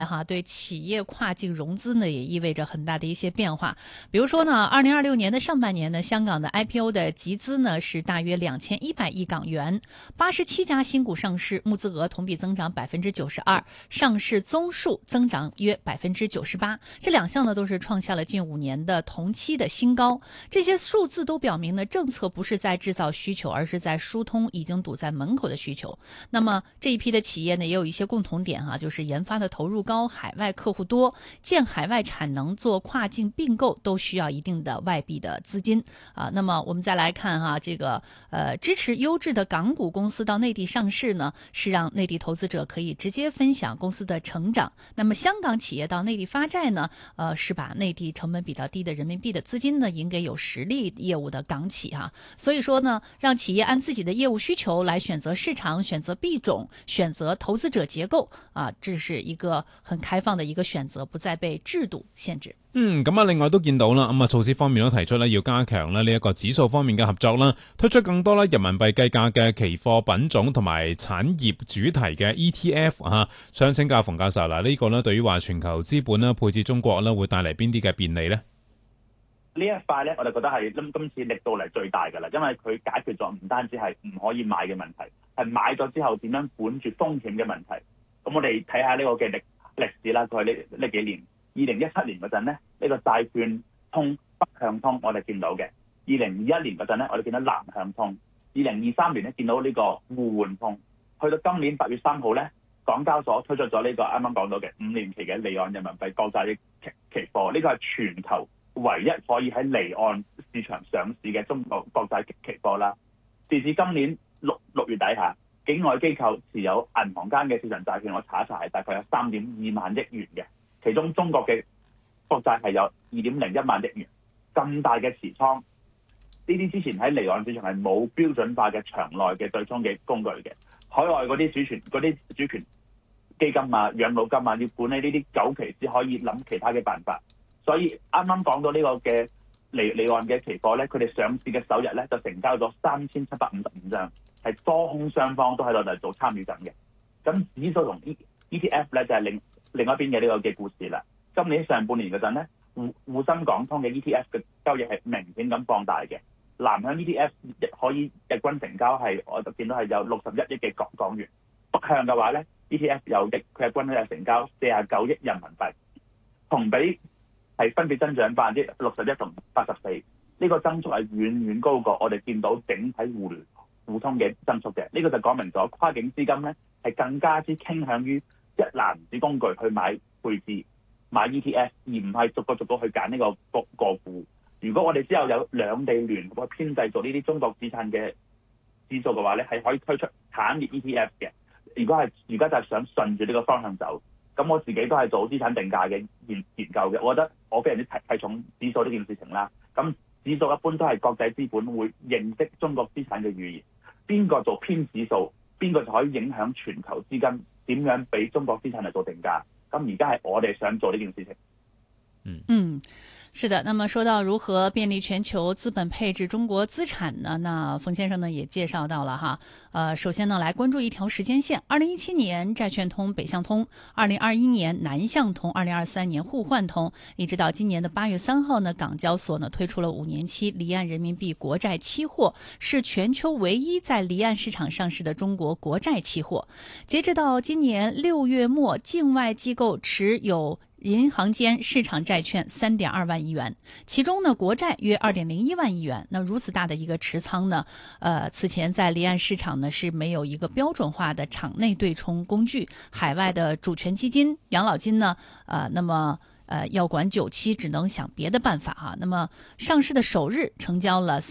哈，对企业跨境融资呢也意味着很大的一些变化。比如说呢，2026年的上半年呢，香港的 IPO 的集资呢是大约2100亿港元，87家新股上市，募资额同比增长92%，上市宗数增长约98%。这两项呢都是创下了近5年的同期的新高。这些数字都表明呢，政策不是在制造需求，而是在疏通已经堵在门口的需求。那么这一批的企业呢，也有一些共同点哈，就是研发的投入高，海外客户多，建海外产能，做跨境并购都需要一定的外币的资金啊。那么我们再来看哈，这个支持优质的港股公司到内地上市呢，是让内地投资者可以直接分享公司的成长。那么香港企业到内地发债呢，是把内地成本比较低的人民币的资金呢，引给有实力业务的港企哈。所以说呢，让企业按自己的业务需求来选择市场、选择币种、选择投資者結構啊，這是一個很開放的一個選擇，不再被制度限制。 咁啊，另外都見到啦，咁啊措施方面都提出咧，要加強咧呢一個指數方面嘅合作啦，推出更多咧人民幣計價嘅期貨品種同埋產業主題嘅 ETF 啊。想請教馮教授啦，呢個咧對於話全球資本咧配置中國咧會帶嚟邊啲嘅便利呢？ 呢一塊咧，我哋覺得係今次力度嚟最大㗎啦，因為佢解決咗唔單止係唔可以買嘅問題，係買咗之後點樣管住風險嘅問題。咁我哋睇下呢個嘅歷史啦，過去呢幾年，2017年嗰陣咧，呢個債券通北向通我哋見到嘅；2021年嗰陣咧，我哋見到南向通；2023年咧見到呢個互換通。去到今年8月3號咧，港交所推出咗呢個啱啱講到嘅5年期嘅離岸人民幣國債期貨，呢個係全球唯一可以喺離岸市場上市嘅中國國債期貨啦。截至今年6月底下，境外機構持有銀行間嘅市場債券，我查一查係大概有3.2萬億元嘅，其中中國嘅國債係有2.01萬億元。咁大嘅持倉，呢啲之前喺離岸市場係冇標準化嘅場內嘅對沖嘅工具嘅。海外嗰啲主權基金啊、養老金啊，要管理呢啲久期先可以諗其他嘅辦法。所以啱啱講到呢個嘅離岸嘅期貨咧，佢哋上市嘅首日咧就成交咗3755張，係多空雙方都喺度嚟做參與緊嘅。咁指數同 ETF 咧就係另一邊嘅呢個嘅故事啦。今年上半年嗰陣咧，滬深港通嘅 ETF 嘅交易係明顯咁放大嘅。南向 ETF 可以日均成交係我就見到係有61億嘅港元，北向嘅話咧 ETF 佢日均係成交49億人民幣，同比係分別增長61%同84%，呢個增速係遠遠高過我哋見到整體互通嘅增速嘅。呢個就講明咗跨境資金咧係更加之傾向於一籃子工具去買配置、買 ETF， 而唔係逐個去揀呢個個股。如果我哋之後有兩地聯合去編製做呢啲中國資產嘅指數嘅話咧，係可以推出產業 ETF 嘅。而家就係想順住呢個方向走。咁我自己都係做資產定價嘅研究嘅，我覺得我非常之睇重指數呢件事情啦。咁指數一般都係國際資本會認識中國資產嘅語言，邊個做編指數，邊個就可以影響全球資金點樣俾中國資產嚟做定價。咁而家係我哋想做呢件事情。 是的，那麼說到如何便利全球資本配置中國資產呢？那馮先生呢也介紹到了哈，首先呢來關注一條時間線：2017年債券通北向通，2021年南向通，2023年互換通，一直到今年的8月3號呢，港交所呢推出了5年期離岸人民幣國債期貨，是全球唯一在離岸市場上市的中國國債期貨。截至到今年6月末，境外機構持有銀行間市場債券3.2萬億元，其中呢國債約2.01萬億元。那如此大的一個持倉呢，此前在離岸市場呢是沒有一個標準化的場內對沖工具，海外的主權基金、養老金呢，那麼要管久期只能想別的辦法啊。那麼上市的首日成交了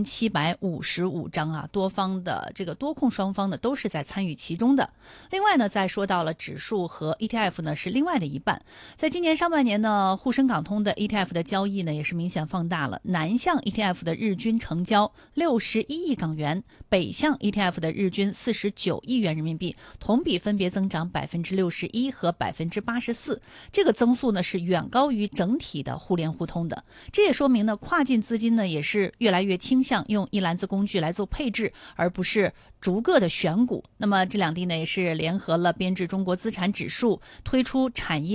3755張啊，多方的這個多空雙方呢都是在參與其中的。另外呢，再說到了指數和 ETF 呢是另外的一半。在今年上半年呢，滬深港通的 ETF 的交易呢也是明顯放大了，南向 ETF 的日均成交61億港元，北向 ETF 的日均49億元人民幣，同比分別增長61%和84%，這個增速呢是遠远高于整体的互联互通的。这也说明呢，跨境资金呢也是越来越倾向用一篮子工具来做配置，而不是逐个的选股。那么这两地呢也是联合了编制中国资产指数，推出产业